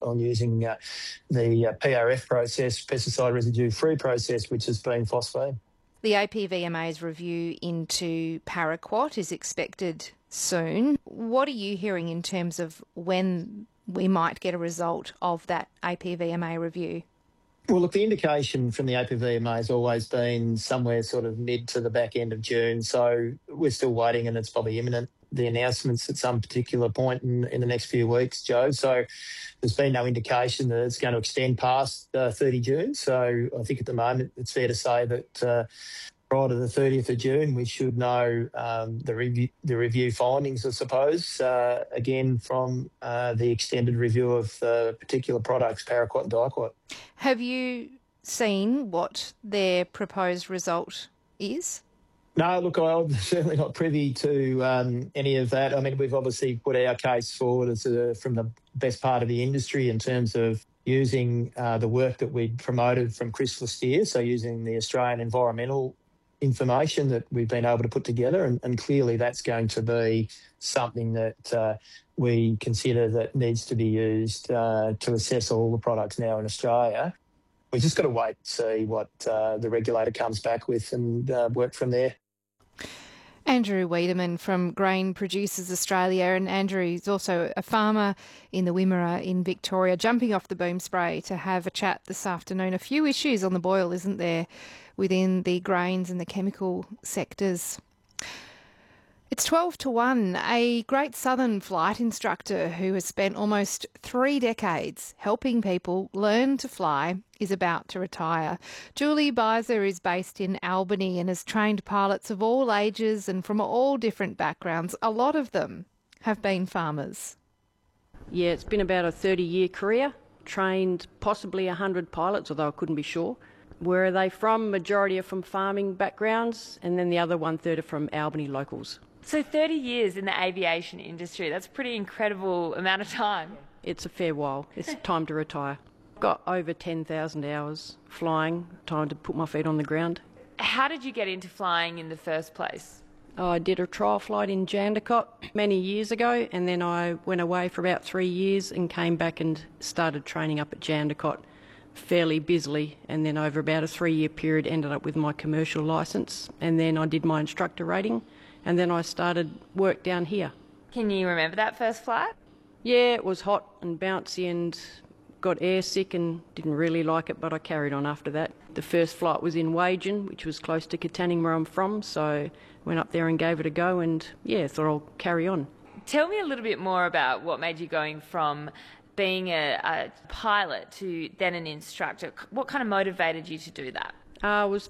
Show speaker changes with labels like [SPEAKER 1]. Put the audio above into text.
[SPEAKER 1] on using the PRF process, pesticide residue-free process, which has been phosphate.
[SPEAKER 2] The APVMA's review into paraquat is expected soon. What are you hearing in terms of when we might get a result of that APVMA review?
[SPEAKER 1] Well, look, the indication from the APVMA has always been somewhere sort of mid to the back end of June, so we're still waiting and it's probably imminent, the announcements at some particular point in the next few weeks, Joe. So there's been no indication that it's going to extend past 30 June. So I think at the moment it's fair to say that prior to the 30th of June, we should know the review findings, I suppose, again from the extended review of particular products, paraquat and diquat.
[SPEAKER 2] Have you seen what their proposed result is?
[SPEAKER 1] No, look, I'm certainly not privy to any of that. I mean, we've obviously put our case forward as from the best part of the industry in terms of using the work that we promoted from Chris Listier, so using the Australian environmental information that we've been able to put together, and clearly that's going to be something that we consider that needs to be used to assess all the products now in Australia. We've just got to wait and see what the regulator comes back with and work from there.
[SPEAKER 2] Andrew Wiedemann from Grain Producers Australia, and Andrew is also a farmer in the Wimmera in Victoria, jumping off the boom spray to have a chat this afternoon. A few issues on the boil, isn't there, within the grains and the chemical sectors? It's 12 to 1. A Great Southern flight instructor who has spent almost 3 decades helping people learn to fly is about to retire. Julie Beiser is based in Albany and has trained pilots of all ages and from all different backgrounds. A lot of them have been farmers.
[SPEAKER 3] Yeah, it's been about a 30-year career. Trained possibly 100 pilots, although I couldn't be sure. Where are they from? Majority are from farming backgrounds, and then the other 1/3 are from Albany locals.
[SPEAKER 4] So 30 years in the aviation industry, that's a pretty incredible amount of time.
[SPEAKER 3] It's a fair while. It's time to retire. Got over 10,000 hours flying, time to put my feet on the ground.
[SPEAKER 4] How did you get into flying in the first place?
[SPEAKER 3] I did a trial flight in Jandakot many years ago, and then I went away for about 3 years and came back and started training up at Jandakot fairly busily, and then over about a 3-year period ended up with my commercial licence, and then I did my instructor rating, and then I started work down here.
[SPEAKER 4] Can you remember that first flight?
[SPEAKER 3] Yeah, it was hot and bouncy and got air sick and didn't really like it, but I carried on after that. The first flight was in Wagen, which was close to Katanning where I'm from, so went up there and gave it a go, and yeah, thought I'll carry on.
[SPEAKER 4] Tell me a little bit more about what made you going from being a pilot to then an instructor. What kind of motivated you to do that?
[SPEAKER 3] I was